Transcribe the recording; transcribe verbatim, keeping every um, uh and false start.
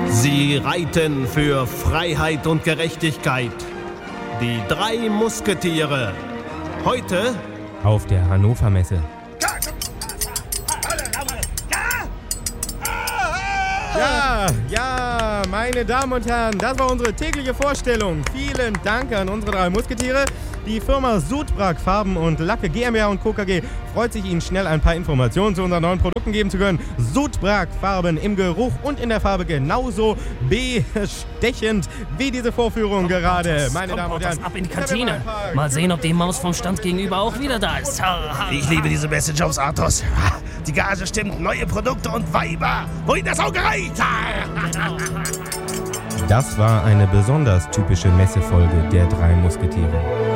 Sie reiten für Freiheit und Gerechtigkeit. Die drei Musketiere. Heute auf der Hannover Messe. Ja, ja, meine Damen und Herren, das war unsere tägliche Vorstellung. Vielen Dank an unsere drei Musketiere. Die Firma Sudbrag Farben und Lacke GmbH und Co. K G freut sich, Ihnen schnell ein paar Informationen zu unseren neuen Produkten geben zu können. Sudbrag Farben im Geruch und in der Farbe genauso bestechend wie diese Vorführung komm, gerade. Autos, Meine komm, Damen und Autos, Herren, ab in die Kantine. Mal sehen, ob die Maus vom Stand gegenüber auch wieder da ist. Ich liebe diese Messejobs, Athos. Die Gage stimmt, neue Produkte und Weiber. Wohin das Auge reicht. Das war eine besonders typische Messefolge der drei Musketiere.